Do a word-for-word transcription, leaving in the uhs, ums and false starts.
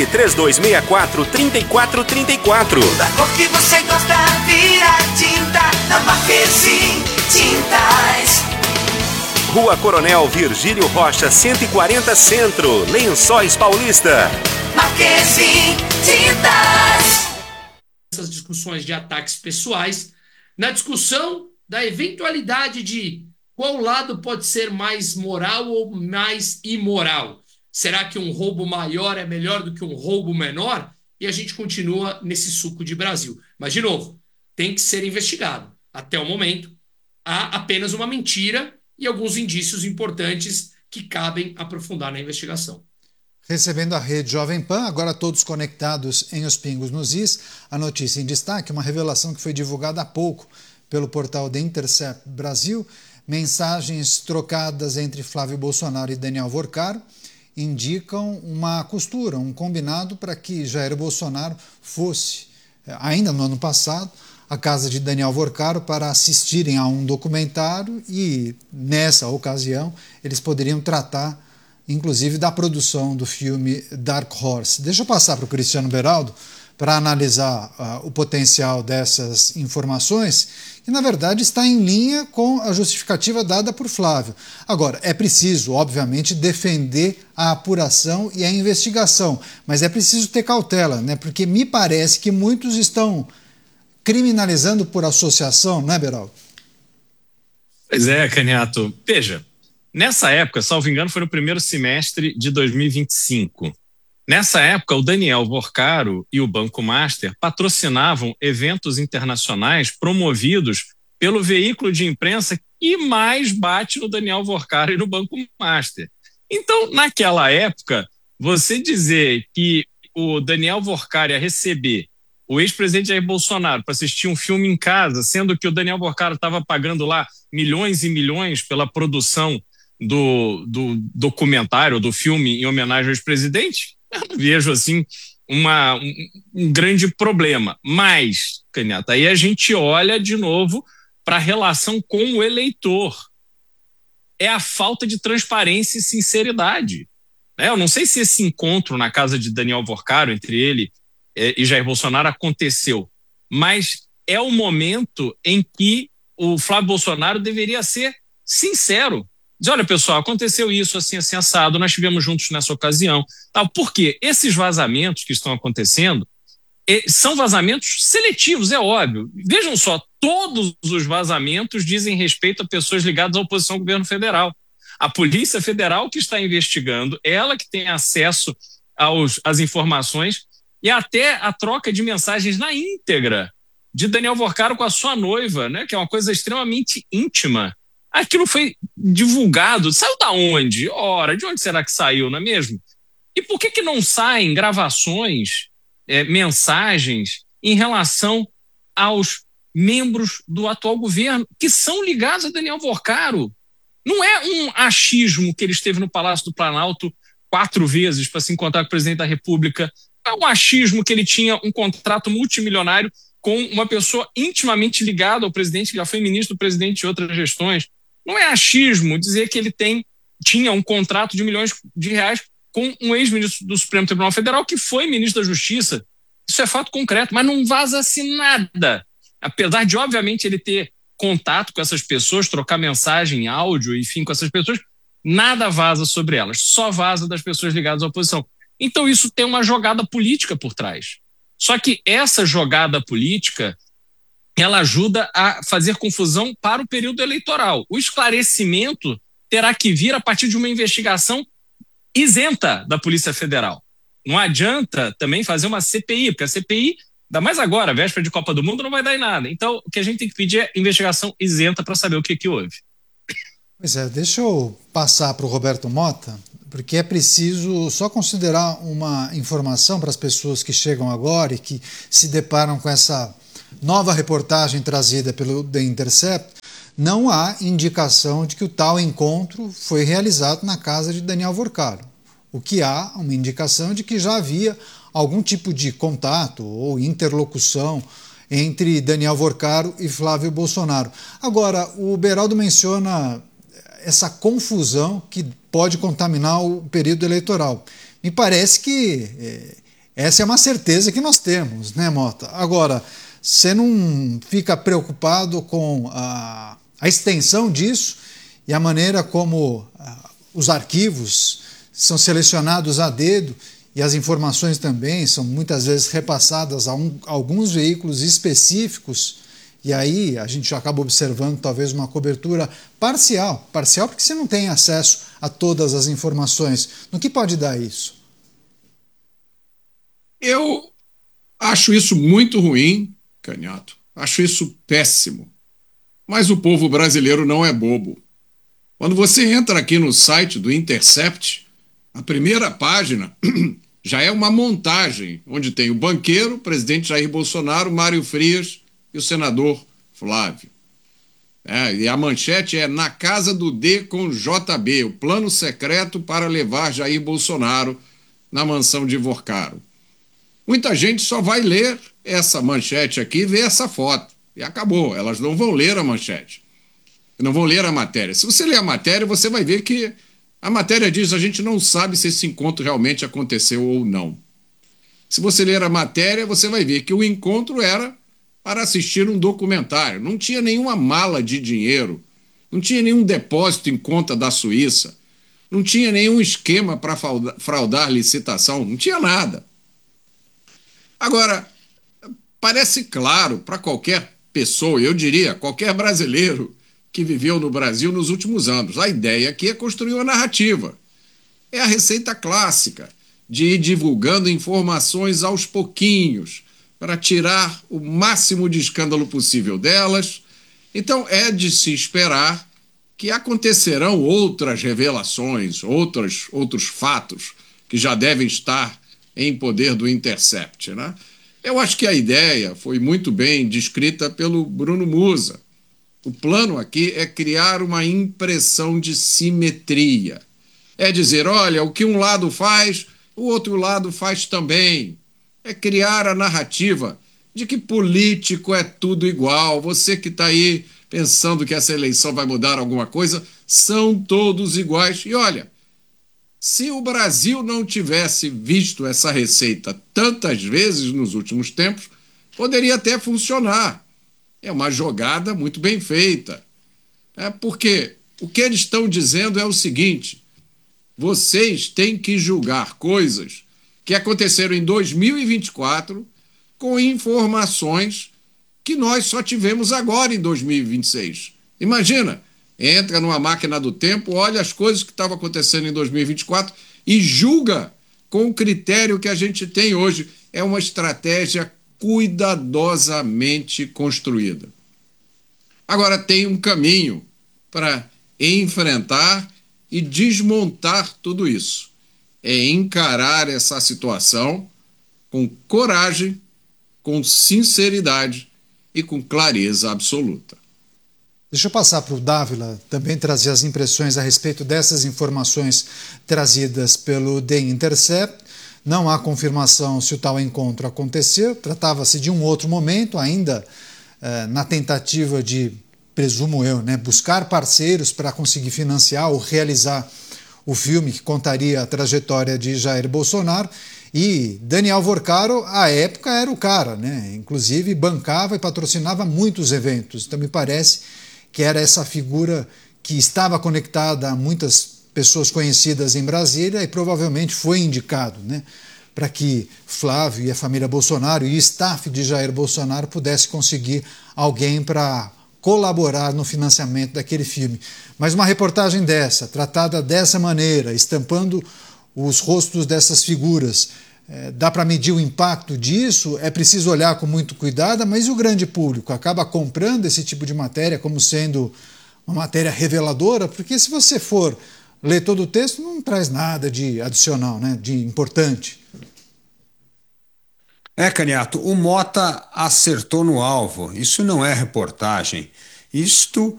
Ligue três dois seis quatro, três quatro três quatro. Da cor que você gosta, vira tinta na Marquezine Tintas. Rua Coronel Virgílio Rocha, cento e quarenta Centro, Lençóis Paulista. Marquezine Tintas. Essas discussões de ataques pessoais, na discussão da eventualidade de qual lado pode ser mais moral ou mais imoral. Será que um roubo maior é melhor do que um roubo menor? E a gente continua nesse suco de Brasil. Mas, de novo, tem que ser investigado. Até o momento, há apenas uma mentira e alguns indícios importantes que cabem aprofundar na investigação. Recebendo a rede Jovem Pan, agora todos conectados em Os Pingos nos Is, a notícia em destaque, uma revelação que foi divulgada há pouco pelo portal The Intercept Brasil, mensagens trocadas entre Flávio Bolsonaro e Daniel Vorcaro indicam uma costura, um combinado para que Jair Bolsonaro fosse, ainda no ano passado, à casa de Daniel Vorcaro para assistirem a um documentário e, nessa ocasião, eles poderiam tratar, inclusive, da produção do filme Dark Horse. Deixa eu passar para o Cristiano Beraldo para analisar uh, o potencial dessas informações, que, na verdade, está em linha com a justificativa dada por Flávio. Agora, é preciso, obviamente, defender a apuração e a investigação, mas é preciso ter cautela, né? Porque me parece que muitos estão criminalizando por associação, não é, Beraldo? Pois é, Caniato. Veja, nessa época, salvo engano, foi no primeiro semestre de dois mil e vinte e cinco. Nessa época, o Daniel Vorcaro e o Banco Master patrocinavam eventos internacionais promovidos pelo veículo de imprensa que mais bate no Daniel Vorcaro e no Banco Master. Então, naquela época, você dizer que o Daniel Vorcaro ia receber o ex-presidente Jair Bolsonaro para assistir um filme em casa, sendo que o Daniel Vorcaro estava pagando lá milhões e milhões pela produção do, do documentário, do filme em homenagem ao ex-presidente, eu não vejo assim uma, um, um grande problema. Mas, Caneta, aí a gente olha de novo para a relação com o eleitor. É a falta de transparência e sinceridade. Eu não sei se esse encontro na casa de Daniel Vorcaro, entre ele e Jair Bolsonaro, aconteceu, mas é o momento em que o Flávio Bolsonaro deveria ser sincero. Diz, olha, pessoal, aconteceu isso, assim, assim, assado, nós estivemos juntos nessa ocasião. Tal. Por quê? Esses vazamentos que estão acontecendo são vazamentos seletivos, é óbvio. Vejam só, todos os vazamentos dizem respeito a pessoas ligadas à oposição ao governo federal. A Polícia Federal que está investigando, ela que tem acesso aos, às informações e até a troca de mensagens na íntegra de Daniel Vorcaro com a sua noiva, né, que é uma coisa extremamente íntima. Aquilo foi divulgado. Saiu da onde? Ora, de onde será que saiu, não é mesmo? E por que que não saem gravações, é, mensagens em relação aos membros do atual governo que são ligados a Daniel Vorcaro? Não é um achismo que ele esteve no Palácio do Planalto quatro vezes para se encontrar com o presidente da República. Não é um achismo que ele tinha um contrato multimilionário com uma pessoa intimamente ligada ao presidente, que já foi ministro do presidente em outras gestões. Não é achismo dizer que ele tem, tinha um contrato de milhões de reais com um ex-ministro do Supremo Tribunal Federal que foi ministro da Justiça. Isso é fato concreto, mas não vaza-se nada. Apesar de, obviamente, ele ter contato com essas pessoas, trocar mensagem, áudio, enfim, com essas pessoas, nada vaza sobre elas, só vaza das pessoas ligadas à oposição. Então isso tem uma jogada política por trás. Só que essa jogada política, ela ajuda a fazer confusão para o período eleitoral. O esclarecimento terá que vir a partir de uma investigação isenta da Polícia Federal. Não adianta também fazer uma C P I, porque a C P I, ainda mais agora, véspera de Copa do Mundo, não vai dar em nada. Então, o que a gente tem que pedir é investigação isenta para saber o que que houve. Pois é, deixa eu passar para o Roberto Mota, porque é preciso só considerar uma informação para as pessoas que chegam agora e que se deparam com essa nova reportagem trazida pelo The Intercept. Não há indicação de que o tal encontro foi realizado na casa de Daniel Vorcaro. O que há uma indicação de que já havia algum tipo de contato ou interlocução entre Daniel Vorcaro e Flávio Bolsonaro. Agora, o Beraldo menciona essa confusão que pode contaminar o período eleitoral. Me parece que é, Essa é uma certeza que nós temos, né, Mota? Agora, você não fica preocupado com a, a extensão disso e a maneira como a, os arquivos são selecionados a dedo e as informações também são muitas vezes repassadas a, um, a alguns veículos específicos, e aí a gente acaba observando talvez uma cobertura parcial, parcial porque você não tem acesso a todas as informações. No que pode dar isso? Eu acho isso muito ruim, Canhato. Acho isso péssimo. Mas o povo brasileiro não é bobo. Quando você entra aqui no site do Intercept, a primeira página já é uma montagem, onde tem o banqueiro, o presidente Jair Bolsonaro, Mário Frias e o senador Flávio. É, e a manchete é: na casa do D com J B, o plano secreto para levar Jair Bolsonaro na mansão de Vorcaro. Muita gente só vai ler essa manchete aqui e ver essa foto. E acabou, elas não vão ler a manchete. Não vão ler a matéria. Se você ler a matéria, você vai ver que a matéria diz: a gente não sabe se esse encontro realmente aconteceu ou não. Se você ler a matéria, você vai ver que o encontro era para assistir um documentário. Não tinha nenhuma mala de dinheiro, não tinha nenhum depósito em conta da Suíça, não tinha nenhum esquema para fraudar licitação, não tinha nada. Agora, parece claro para qualquer pessoa, eu diria qualquer brasileiro que viveu no Brasil nos últimos anos, a ideia aqui é construir uma narrativa. É a receita clássica de ir divulgando informações aos pouquinhos, para tirar o máximo de escândalo possível delas. Então é de se esperar que acontecerão outras revelações, outras, outros fatos que já devem estar em poder do Intercept, né? Eu acho que a ideia foi muito bem descrita pelo Bruno Musa. O plano aqui é criar uma impressão de simetria. É dizer, olha, o que um lado faz, o outro lado faz também. É criar a narrativa de que político é tudo igual. Você que está aí pensando que essa eleição vai mudar alguma coisa, são todos iguais. E olha, se o Brasil não tivesse visto essa receita tantas vezes nos últimos tempos, poderia até funcionar. É uma jogada muito bem feita. É porque o que eles estão dizendo é o seguinte: vocês têm que julgar coisas que aconteceram em dois mil e vinte e quatro com informações que nós só tivemos agora em dois mil e vinte e seis. Imagina, entra numa máquina do tempo, olha as coisas que estavam acontecendo em dois mil e vinte e quatro e julga com o critério que a gente tem hoje. É uma estratégia cuidadosamente construída. Agora tem um caminho para enfrentar e desmontar tudo isso. É encarar essa situação com coragem, com sinceridade e com clareza absoluta. Deixa eu passar para o Dávila também trazer as impressões a respeito dessas informações trazidas pelo The Intercept. Não há confirmação se o tal encontro aconteceu, tratava-se de um outro momento, ainda eh, na tentativa de, presumo eu, né, buscar parceiros para conseguir financiar ou realizar o filme que contaria a trajetória de Jair Bolsonaro. E Daniel Vorcaro, à época, era o cara, né? Inclusive bancava e patrocinava muitos eventos. Então me parece que era essa figura que estava conectada a muitas pessoas conhecidas em Brasília e provavelmente foi indicado, né, para que Flávio e a família Bolsonaro e o staff de Jair Bolsonaro pudesse conseguir alguém para colaborar no financiamento daquele filme. Mas uma reportagem dessa, tratada dessa maneira, estampando os rostos dessas figuras, é, dá para medir o impacto disso? É preciso olhar com muito cuidado, mas o grande público acaba comprando esse tipo de matéria como sendo uma matéria reveladora? Porque se você for ler todo o texto, não traz nada de adicional, né, de importante. É, Canhato, o Mota acertou no alvo. Isso não é reportagem. Isto